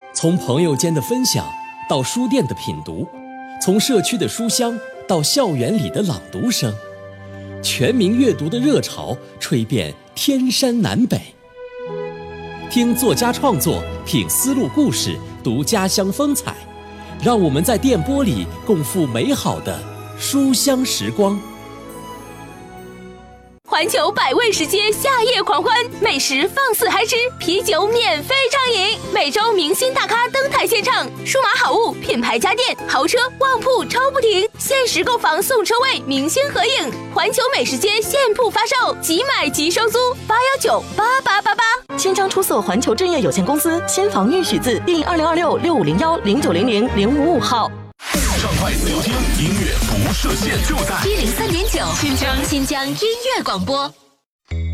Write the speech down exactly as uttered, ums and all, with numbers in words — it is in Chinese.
从朋友间的分享到书店的品读，从社区的书香到校园里的朗读声，全民阅读的热潮吹遍天山南北。听作家创作，品丝路故事，读家乡风采，让我们在电波里共赴美好的书香时光。 环球百味食街夏夜狂欢，美食放肆嗨吃，啤酒免费畅饮，每周明星大咖登台献唱，数码好物、品牌家电、豪车、旺铺抽不停，限时购房送车位，明星合影。环球美食街现铺发售，即买即收租，八幺九八八八八。 新疆出色环球置业有限公司先房预许字第二零二六六五零幺零九零零零五五号。 畅快自由听，音乐不设限，就在一零三点九，新疆新疆音乐广播。